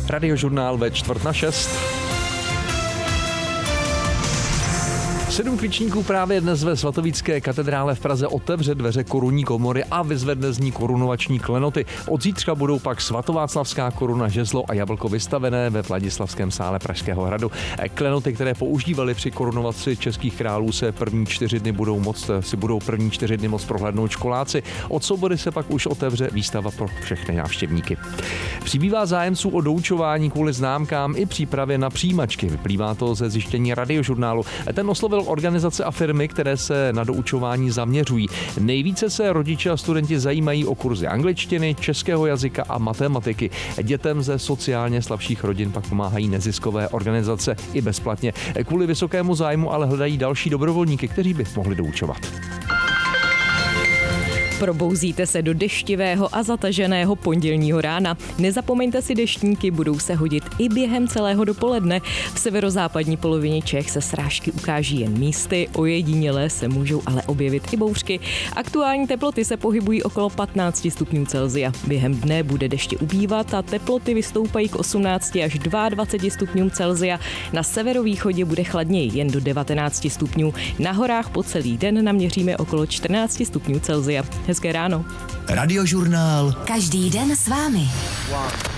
Radiožurnál ve 5:45. 7 klíčníků právě dnes ve svatovícké katedrále v Praze otevře dveře korunní komory a vyzvedne z ní korunovační klenoty. Od zítřka budou pak svatováclavská koruna, žezlo a jablko vystavené ve Vladislavském sále Pražského hradu. Klenoty, které používali při korunovaci českých králů, se první 4 dny budou moct prohlédnout školáci. Od soboty se pak už otevře výstava pro všechny návštěvníky. Přibývá zájemců o doučování kvůli známkám i přípravě na přijímačky. Vyplývá to ze zjištění Radiožurnálu. Ten oslovil organizace a firmy, které se na doučování zaměřují. Nejvíce se rodiče a studenti zajímají o kurzy angličtiny, českého jazyka a matematiky. Dětem ze sociálně slabších rodin pak pomáhají neziskové organizace i bezplatně. Kvůli vysokému zájmu ale hledají další dobrovolníky, kteří by mohli doučovat. Probouzíte se do deštivého a zataženého pondělního rána. Nezapomeňte si deštníky, budou se hodit i během celého dopoledne. V severozápadní polovině Čech se srážky ukáží jen místy, ojedinělé se můžou ale objevit i bouřky. Aktuální teploty se pohybují okolo 15 stupňů Celsia. Během dne bude deště ubývat a teploty vystoupají k 18 až 22 stupňům Celsia. Na severovýchodě bude chladněji, jen do 19 stupňů. Na horách po celý den naměříme okolo 14 stupňů Celsia. Hezké ráno. Radiožurnál. Každý den s vámi. One.